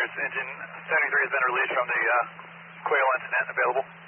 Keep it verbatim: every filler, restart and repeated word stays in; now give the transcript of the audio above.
Engine seventy-three has been released from the uh, Quail incident. Available.